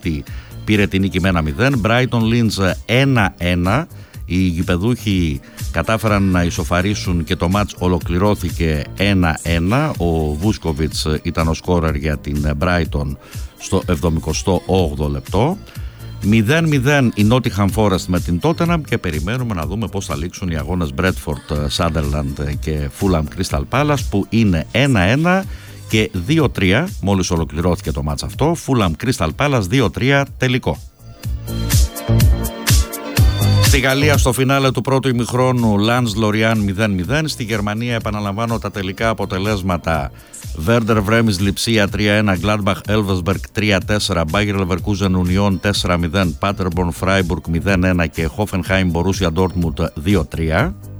City πήρε την νίκη με 1-0. Brighton Leeds 1-1. Οι γηπεδούχοι κατάφεραν να ισοφαρίσουν και το μάτς ολοκληρώθηκε 1-1. Ο Βούσκοβιτς ήταν ο σκόρερ για την Brighton στο 78ο λεπτό. 0-0 η Nottingham Forest με την Tottenham και περιμένουμε να δούμε πώς θα λήξουν οι αγώνες Bradford, Sunderland και Fulham Crystal Palace, που είναι 1-1 και 2-3 μόλις ολοκληρώθηκε το μάτς αυτό. Fulham Crystal Palace 2-3 τελικό. Στη Γαλλία στο φινάλε του πρώτου ημιχρόνου Lens Lorient 0-0. Στη Γερμανία επαναλαμβάνω τα τελικά αποτελέσματα: Werder Bremen Lipsia 3-1, Gladbach Elversberg 3-4, Bayer Leverkusen Union 4-0, Paderborn Freiburg 0-1 και Hoffenheim Borussia Dortmund 2-3.